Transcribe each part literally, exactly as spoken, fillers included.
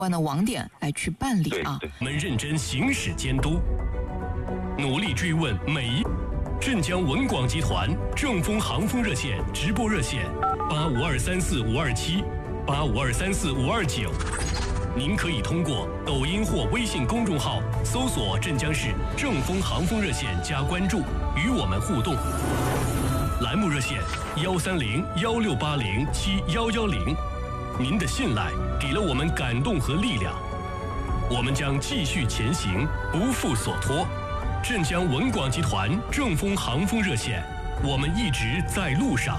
关的网点来去办理啊。 我们认真行使监督，努力追问每一。镇江文广集团正丰航风热线直播热线八五二三四五二七八五二三四五二九，您可以通过抖音或微信公众号搜索镇江市正丰航风热线加关注，与我们互动。栏目热线幺三零幺六八零七幺幺零，您的信赖给了我们感动和力量，我们将继续前行，不负所托。镇江文广集团正丰航风热线，我们一直在路上。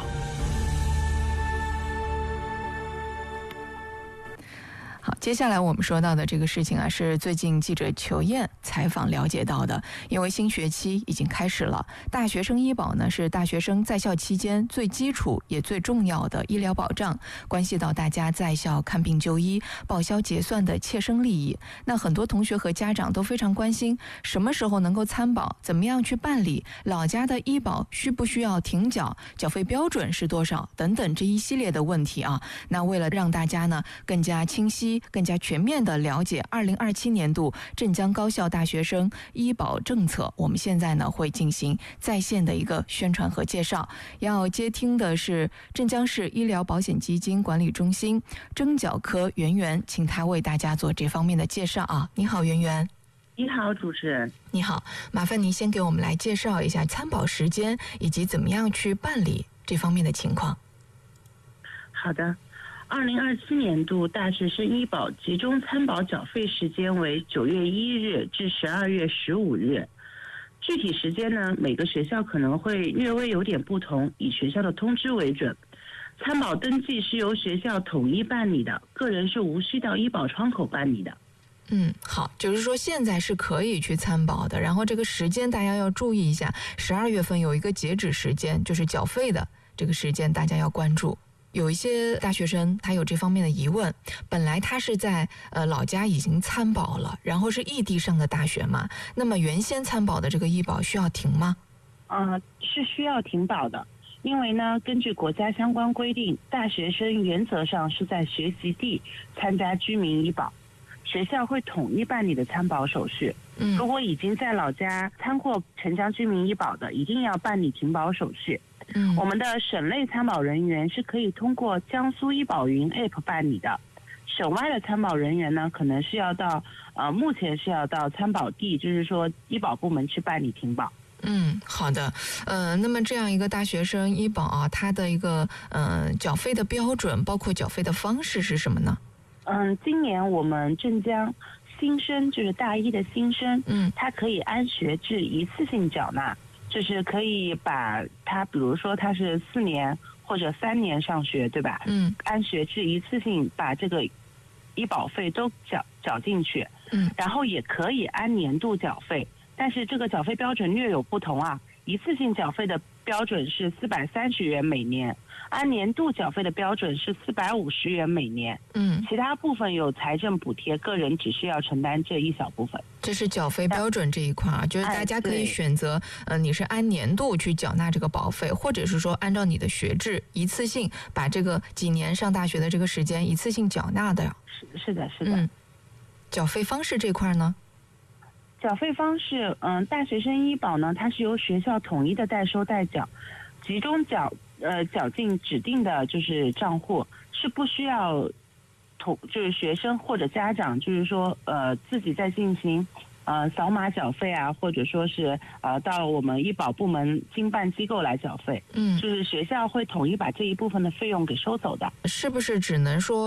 好，接下来我们说到的这个事情啊，是最近记者裘燕采访了解到的。因为新学期已经开始了，大学生医保呢是大学生在校期间最基础也最重要的医疗保障，关系到大家在校看病就医、报销结算的切身利益。那很多同学和家长都非常关心，什么时候能够参保，怎么样去办理，老家的医保需不需要停缴，缴费标准是多少等等这一系列的问题啊。那为了让大家呢更加清晰、更加全面的了解二零二七年度镇江高校大学生医保政策，我们现在呢会进行在线的一个宣传和介绍。要接听的是镇江市医疗保险基金管理中心征缴科圆圆，请他为大家做这方面的介绍啊。你好，圆圆。 你好，主持人。 你好，麻烦您先给我们来介绍一下参保时间以及怎么样去办理这方面的情况。 好的。二零二七年度大学生医保集中参保缴费时间为九月一日至十二月十五日，具体时间呢，每个学校可能会略微有点不同，以学校的通知为准。参保登记是由学校统一办理的，个人是无需到医保窗口办理的。 嗯，好，就是说现在是可以去参保的，然后这个时间大家要注意一下，十二月份有一个截止时间，就是缴费的这个时间，大家要关注。有一些大学生他有这方面的疑问，本来他是在呃老家已经参保了，然后是异地上的大学嘛，那么原先参保的这个医保需要停吗？ 呃，是需要停保的，因为呢，根据国家相关规定，大学生原则上是在学习地参加居民医保，学校会统一办理的参保手续。嗯，如果已经在老家参过城江居民医保的，一定要办理停保手续。嗯，我们的省内参保人员是可以通过江苏医保云 A P P 办理的，省外的参保人员呢，可能是要到呃，目前是要到参保地，就是说医保部门去办理停保。 嗯，好的，呃，那么这样一个大学生医保啊，它的一个呃缴费的标准，包括缴费的方式是什么呢？ 嗯，今年我们镇江新生就是大一的新生，嗯，他可以按学制一次性缴纳。就是可以把他，比如说他是四年或者三年上学，对吧？嗯，按学制一次性把这个医保费都缴缴进去。嗯，然后也可以按年度缴费，但是这个缴费标准略有不同啊。一次性缴费的标准是四百三十元每年，按年度缴费的标准是四百五十元每年。嗯，其他部分有财政补贴，个人只需要承担这一小部分。 这是缴费标准这一块啊，就是大家可以选择，呃，你是按年度去缴纳这个保费，或者是说按照你的学制一次性把这个几年上大学的这个时间一次性缴纳的。 是是的，是的。嗯， 缴费方式这块呢？ 缴费方式，嗯，大学生医保呢，它是由学校统一的代收代缴，集中缴，呃，缴进指定的就是账户，是不需要统就是学生或者家长，就是说呃自己在进行呃扫码缴费啊，或者说是呃到我们医保部门经办机构来缴费，嗯，就是学校会统一把这一部分的费用给收走的。 是不是只能说